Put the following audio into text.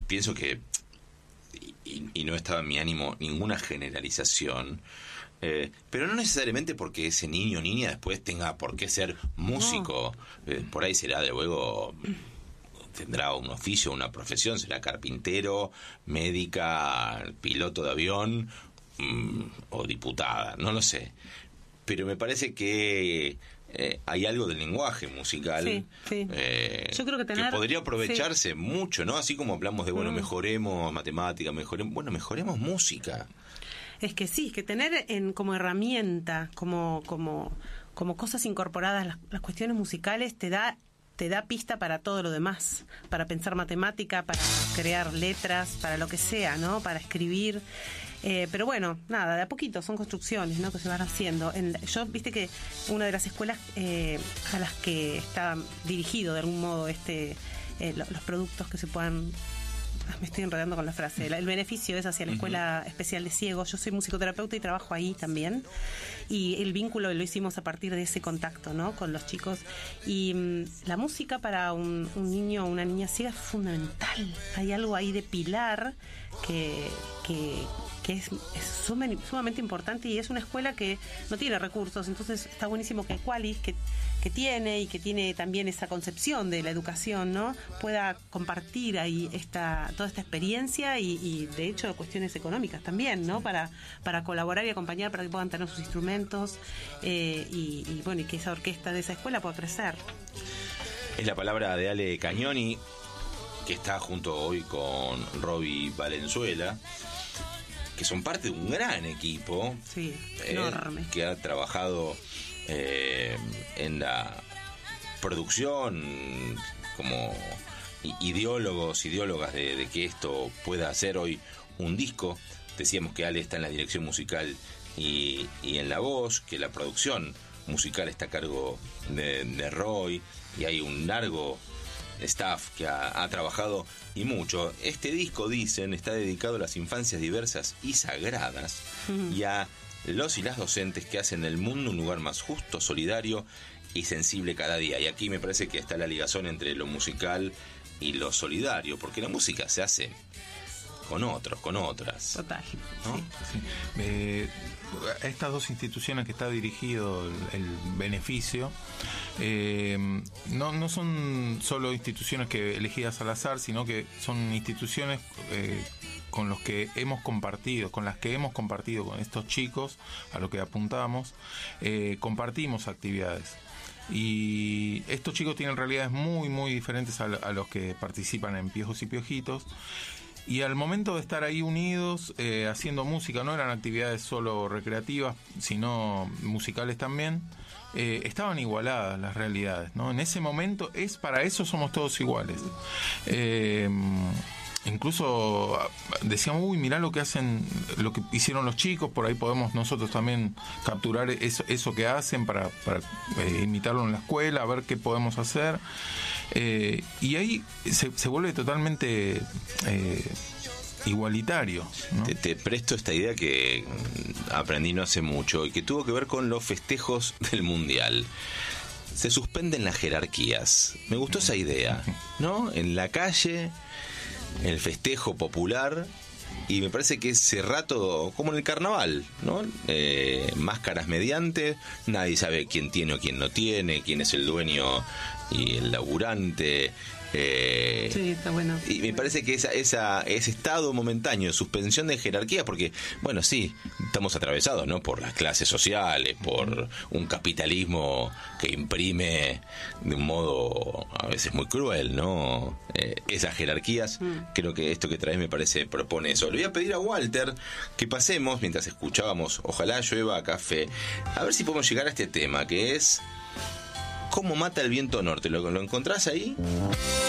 pienso que, y no estaba en mi ánimo ninguna generalización, pero no necesariamente porque ese niño o niña después tenga por qué ser músico. Por ahí será de luego, tendrá un oficio, una profesión, será carpintero, médica, piloto de avión, o diputada, no lo sé. Pero me parece que hay algo del lenguaje musical Yo creo que podría aprovecharse mucho, ¿no? Así como hablamos de, mejoremos matemática, mejoremos música. Es que sí, que tener como herramienta, como cosas incorporadas, las cuestiones musicales te da pista para todo lo demás, para pensar matemática, para crear letras, para lo que sea, ¿no? Para escribir. Pero bueno, nada, de a poquito, son construcciones, ¿no? Que se van haciendo. Yo, viste que una de las escuelas a las que está dirigido de algún modo los productos que se puedan... Me estoy enredando con la frase. El beneficio es hacia la Escuela Especial de Ciegos. Yo soy musicoterapeuta y trabajo ahí también. Y el vínculo lo hicimos a partir de ese contacto, ¿no? Con los chicos. Y la música para un niño o una niña ciega es fundamental. Hay algo ahí de pilar que es sumamente importante, y es una escuela que no tiene recursos. Entonces está buenísimo que Qualis, que tiene también esa concepción de la educación, ¿no? Pueda compartir ahí toda esta experiencia y de hecho cuestiones económicas también, ¿no? Para colaborar y acompañar, para que puedan tener sus instrumentos y que esa orquesta de esa escuela pueda crecer. Es la palabra de Ale Cagnoni, que está junto hoy con Roby Valenzuela, que son parte de un gran equipo, enorme, que ha trabajado en la producción como ideólogas de que esto pueda ser hoy un disco. Decíamos que Ale está en la dirección musical y en la voz, que la producción musical está a cargo de Roy, y hay un largo staff que ha trabajado y mucho. Este disco, dicen, está dedicado a las infancias diversas y sagradas y a los y las docentes que hacen del mundo un lugar más justo, solidario y sensible cada día. Y aquí me parece que está la ligazón entre lo musical y lo solidario, porque la música se hace con otros, con otras. Total, ¿no? Sí. A estas dos instituciones que está dirigido el beneficio, no son solo instituciones elegidas al azar, sino que son instituciones con las que hemos compartido con estos chicos a los que apuntamos, compartimos actividades. Y estos chicos tienen realidades muy, muy diferentes a los que participan en Piojos y Piojitos. Y al momento de estar ahí unidos, haciendo música, no eran actividades solo recreativas, sino musicales también, estaban igualadas las realidades, ¿no? En ese momento, para eso somos todos iguales. Incluso decíamos, mirá lo que hicieron los chicos, por ahí podemos nosotros también capturar eso que hacen para imitarlo en la escuela, a ver qué podemos hacer. Y ahí se vuelve totalmente igualitario, ¿no? Te presto esta idea que aprendí no hace mucho y que tuvo que ver con los festejos del Mundial. Se suspenden las jerarquías. Me gustó esa idea, ¿no? En la calle, el festejo popular, y me parece que ese rato, como en el carnaval, ¿no? Máscaras mediante, nadie sabe quién tiene o quién no tiene, quién es el dueño y el laburante. Sí, está bueno. Y me parece que ese estado momentáneo de suspensión de jerarquía, porque, bueno, sí, estamos atravesados, ¿no? Por las clases sociales, por un capitalismo que imprime de un modo a veces muy cruel, ¿no? Esas jerarquías. Creo que esto que traes propone eso. Le voy a pedir a Walter que pasemos, mientras escuchábamos Ojalá llueva café, a ver si podemos llegar a este tema, que es ¿Cómo mata el viento norte? ¿Lo encontrás ahí?